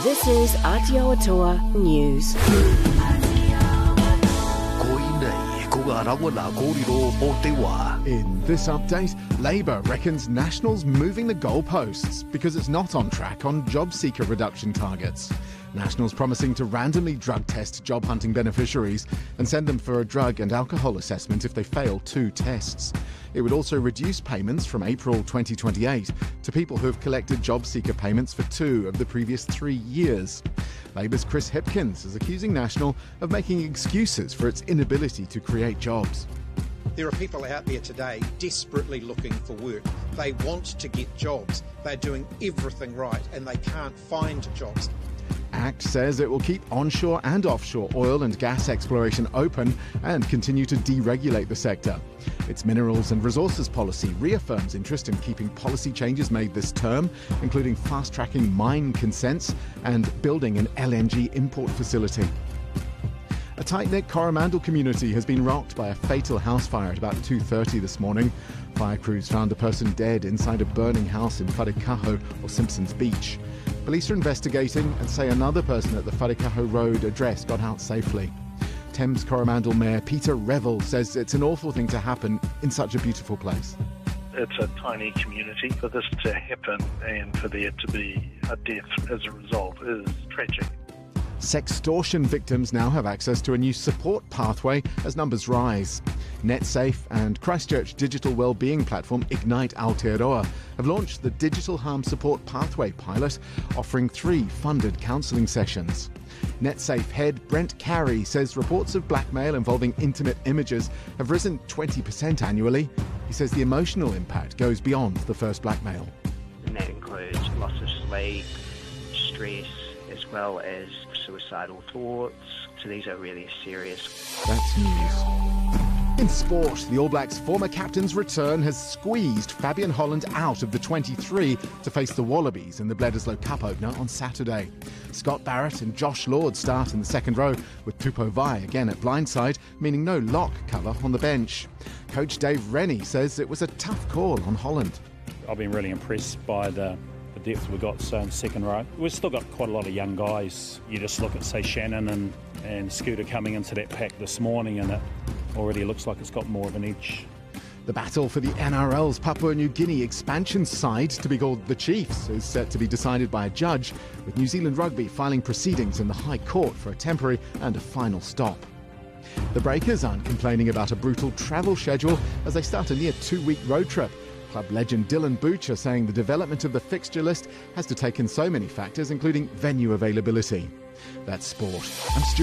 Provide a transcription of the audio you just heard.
This is Aotearoa News. In this update, Labour reckons National's moving the goalposts because it's not on track on job seeker reduction targets. National's promising to randomly drug test job hunting beneficiaries and send them for a drug and alcohol assessment if they fail 2 tests. It would also reduce payments from April 2028 to people who have collected job seeker payments for 2 of the previous 3 years. Labour's Chris Hipkins is accusing National of making excuses for its inability to create jobs. There are people out there today desperately looking for work. They want to get jobs. They're doing everything right and they can't find jobs. ACT says it will keep onshore and offshore oil and gas exploration open and continue to deregulate the sector. Its minerals and resources policy reaffirms interest in keeping policy changes made this term, including fast-tracking mine consents and building an LNG import facility. A tight-knit Coromandel community has been rocked by a fatal house fire at about 2:30 this morning. Fire crews found a person dead inside a burning house in Wharekaho or Simpsons Beach. Police are investigating and say another person at the Wharekaho Road address got out safely. Thames Coromandel Mayor Peter Revel says it's an awful thing to happen in such a beautiful place. It's a tiny community. For this to happen and for there to be a death as a result is tragic. Sextortion victims now have access to a new support pathway as numbers rise. NetSafe and Christchurch digital wellbeing platform Ignite Aotearoa have launched the Digital Harm Support Pathway pilot, offering 3 funded counselling sessions. NetSafe head Brent Carey says reports of blackmail involving intimate images have risen 20% annually. He says the emotional impact goes beyond the first blackmail. And that includes loss of sleep, stress, as well as suicidal thoughts. So these are really serious. That's news. In sport, the All Blacks' former captain's return has squeezed Fabian Holland out of the 23 to face the Wallabies in the Bledisloe Cup opener on Saturday. Scott Barrett and Josh Lord start in the second row, with Tupou Vai again at blindside, meaning no lock cover on the bench. Coach Dave Rennie says it was a tough call on Holland. I've been really impressed by the depth we've got in second row. We've still got quite a lot of young guys. You just look at, say, Shannon and Scooter coming into that pack this morning, and it already looks like it's got more of an edge. The battle for the NRL's Papua New Guinea expansion side, to be called the Chiefs, is set to be decided by a judge, with New Zealand Rugby filing proceedings in the High Court for a temporary and a final stop. The Breakers aren't complaining about a brutal travel schedule as they start a near 2-week road trip. Club legend Dylan Butcher saying the development of the fixture list has to take in so many factors, including venue availability. That's sport. I'm Stuart